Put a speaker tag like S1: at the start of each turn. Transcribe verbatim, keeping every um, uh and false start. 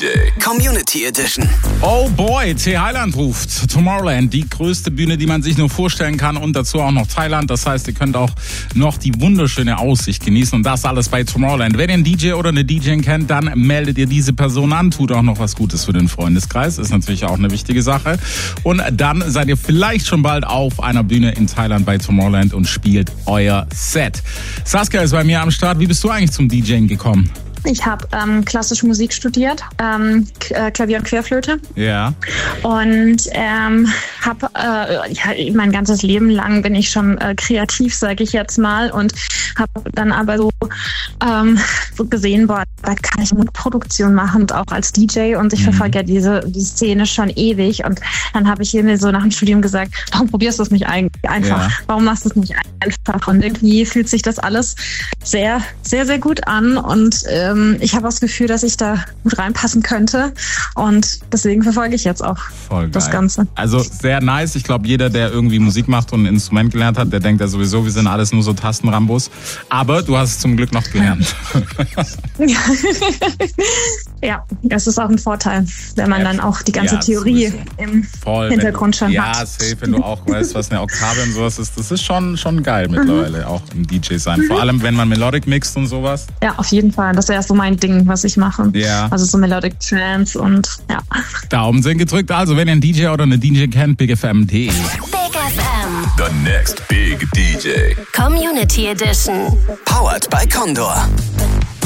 S1: J. Community Edition.
S2: Oh boy, T. Highland ruft. Tomorrowland, die größte Bühne, die man sich nur vorstellen kann, und dazu auch noch Thailand. Das heißt, ihr könnt auch noch die wunderschöne Aussicht genießen, und das alles bei Tomorrowland. Wenn ihr einen D J oder eine D J kennt, dann meldet ihr diese Person an, tut auch noch was Gutes für den Freundeskreis, ist natürlich auch eine wichtige Sache. Und dann seid ihr vielleicht schon bald auf einer Bühne in Thailand bei Tomorrowland und spielt euer Set. Saskia ist bei mir am Start. Wie bist du eigentlich zum DJing gekommen?
S3: Ich habe ähm, klassische Musik studiert, ähm, K- Klavier und Querflöte.
S2: Ja.
S3: Und ähm, habe äh, ja, mein ganzes Leben lang bin ich schon äh, kreativ, sage ich jetzt mal, und habe dann aber so, ähm, so gesehen, boah, da kann ich eine Produktion machen, und auch als D J, und ich mhm. verfolge ja diese die Szene schon ewig, und dann habe ich mir so nach dem Studium gesagt, warum probierst du es nicht ein- einfach? Ja. Warum machst du es nicht einfach? Und irgendwie fühlt sich das alles sehr, sehr, sehr gut an, und ähm, ich habe das Gefühl, dass ich da gut reinpassen könnte, und deswegen verfolge ich jetzt auch
S2: Voll
S3: das
S2: geil.
S3: Ganze.
S2: Also sehr nice. Ich glaube, jeder, der irgendwie Musik macht und ein Instrument gelernt hat, der denkt ja sowieso, wir sind alles nur so Tastenrambos. Aber du hast es zum Glück noch gelernt.
S3: Ja, das ist auch ein Vorteil, wenn man
S2: Ja,
S3: dann auch die ganze
S2: ja,
S3: Theorie
S2: sowieso.
S3: im
S2: Voll,
S3: Hintergrund
S2: wenn,
S3: schon
S2: ja,
S3: hat.
S2: Ja, safe, wenn du auch weißt, was eine Oktave und sowas ist. Das ist schon, schon geil mittlerweile, mhm. auch im D J sein. Vor allem, wenn man Melodic mixt und sowas.
S3: Ja, auf jeden Fall. Das wäre so mein Ding, was ich mache.
S2: Ja.
S3: Also so Melodic Trance und ja.
S2: Daumen sind gedrückt. Also, wenn ihr einen D J oder eine D J kennt, big f m punkt d e.
S1: Big F M. The next big D J.
S4: Community Edition.
S1: Powered by Condor.